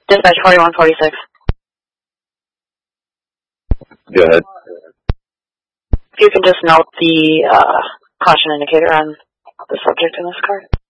Dispatch 4146. Go ahead. If you can just note the caution indicator on the subject in this card.